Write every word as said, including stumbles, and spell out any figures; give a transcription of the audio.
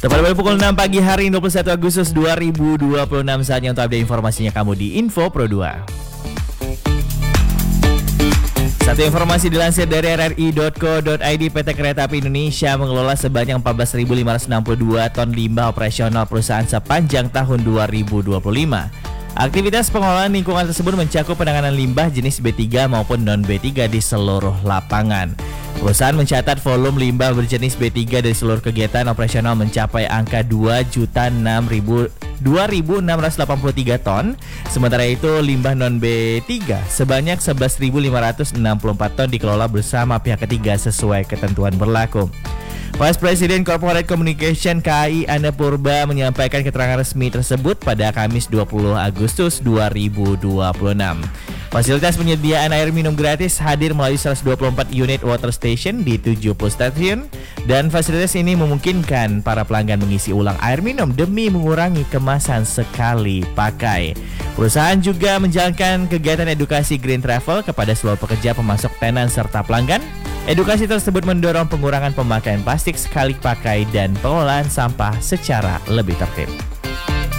Tepat pada pukul enam pagi hari dua puluh satu Agustus dua ribu dua puluh enam, saatnya untuk update informasinya kamu di Info Pro dua. Satu informasi dilansir dari r r i dot co dot i d, P T Kereta Api Indonesia mengelola sebanyak empat belas ribu lima ratus enam puluh dua ton limbah operasional perusahaan sepanjang tahun dua ribu dua puluh lima. Aktivitas pengelolaan lingkungan tersebut mencakup penanganan limbah jenis B tiga maupun non-B tiga di seluruh lapangan. Perusahaan mencatat volume limbah berjenis B tiga dari seluruh kegiatan operasional mencapai angka dua juta enam ribu enam ratus delapan puluh tiga ton. Sementara itu limbah non-B tiga sebanyak sebelas ribu lima ratus enam puluh empat ton dikelola bersama pihak ketiga sesuai ketentuan berlaku. Vice President Corporate Communication K A I Anne Purba menyampaikan keterangan resmi tersebut pada Kamis dua puluh Agustus dua ribu dua puluh enam. Fasilitas penyediaan air minum gratis hadir melalui seratus dua puluh empat unit water station di tujuh puluh stasiun, dan fasilitas ini memungkinkan para pelanggan mengisi ulang air minum demi mengurangi kemasan sekali pakai. Perusahaan juga menjalankan kegiatan edukasi green travel kepada seluruh pekerja, pemasok, tenan, serta pelanggan. Edukasi tersebut mendorong pengurangan pemakaian plastik sekali pakai dan pengelolaan sampah secara lebih tertib.